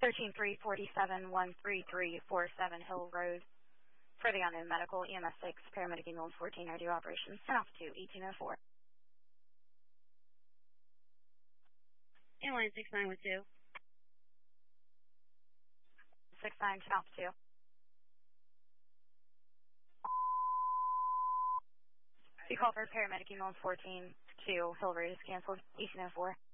13347 Hill Road. For the unknown medical, EMS 6, paramedic ambulance 14 are due operations 10 off to 1804. Airline 6912. 69 10 off 2. The call for paramedic ambulance 14 to Hill Road is canceled 1804.